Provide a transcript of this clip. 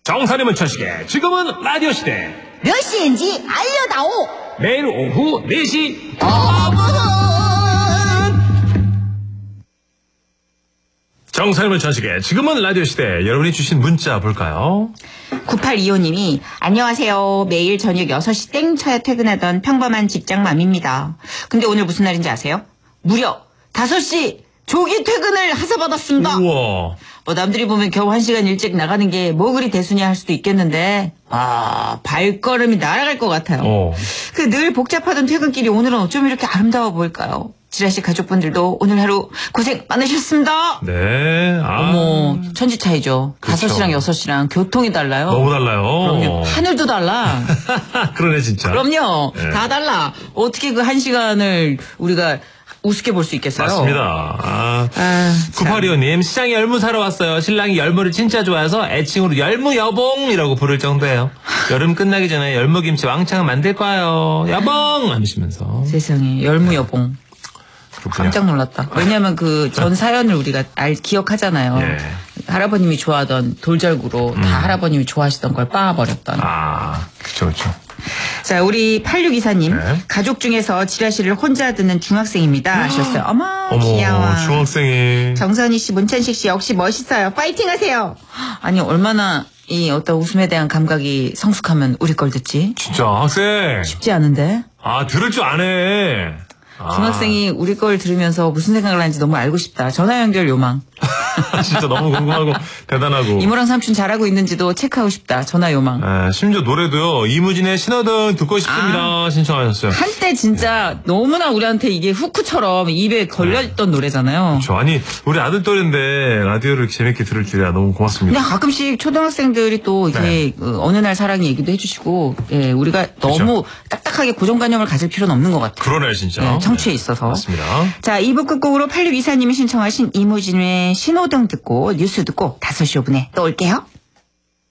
정선이문 천식의 지금은 라디오 시대. 몇 시인지 알려다오. 매일 오후 4시. 정선이문 천식의 지금은 라디오 시대. 여러분이 주신 문자 볼까요? 9825님이 안녕하세요. 매일 저녁 6시 땡 쳐야 퇴근하던 평범한 직장맘입니다. 근데 오늘 무슨 날인지 아세요? 무려 5시 조기 퇴근을 하사받았습니다. 우와. 뭐 남들이 보면 겨우 1시간 일찍 나가는 게 뭐 그리 대수냐 할 수도 있겠는데 발걸음이 날아갈 것 같아요. 그 늘 복잡하던 퇴근길이 오늘은 어쩜 이렇게 아름다워 보일까요? 지라시 가족분들도 오늘 하루 고생 많으셨습니다. 네. 어머, 천지 차이죠. 그쵸. 5시랑 6시랑 교통이 달라요. 너무 달라요. 그럼요. 하늘도 달라. 그러네 진짜. 그럼요. 네. 다 달라. 어떻게 그 1시간을 우리가 우습게 볼 수 있겠어요? 맞습니다. 9825님 시장에 열무 사러 왔어요. 신랑이 열무를 진짜 좋아해서 애칭으로 열무 여봉이라고 부를 정도예요. 여름 끝나기 전에 열무김치 왕창 만들 거예요. 여봉 하시면서. 세상에 열무 여봉. 그렇군요. 깜짝 놀랐다. 왜냐하면 그 전 사연을 우리가 기억하잖아요. 예. 할아버님이 좋아하던 돌절구로 다 할아버님이 좋아하시던 걸 빻아버렸던. 그쵸. 자, 우리 8624님. 네. 가족 중에서 지라시를 혼자 듣는 중학생입니다. 하셨어요. 어머, 귀여워. 중학생이. 정선희 씨, 문천식 씨 역시 멋있어요. 파이팅 하세요. 아니, 얼마나 이 어떤 웃음에 대한 감각이 성숙하면 우리 걸 듣지? 진짜 학생. 쉽지 않은데? 들을 줄 아네. 중학생이 우리 걸 들으면서 무슨 생각을 하는지 너무 알고 싶다. 전화 연결 요망. 진짜 너무 궁금하고 대단하고. 이모랑 삼촌 잘하고 있는지도 체크하고 싶다. 전화 요망. 심지어 노래도요. 이무진의 신호등 듣고 싶습니다. 신청하셨어요. 한때 진짜 너무나 우리한테 이게 후크처럼 입에 걸려있던 노래잖아요. 그렇죠. 아니 우리 아들 또래인데 라디오를 재밌게 들을 줄이야. 너무 고맙습니다. 근데 가끔씩 초등학생들이 또 이게 어느 날 사랑이 얘기도 해주시고, 예, 우리가 너무 딱딱하게 고정관념을 가질 필요는 없는 것 같아요. 그러네 진짜. 네, 청취에 있어서. 맞습니다. 자, 2부 끝곡으로 8624님이 신청하신 이무진의 신호등 듣고 뉴스 듣고 5시 5분에 또 올게요.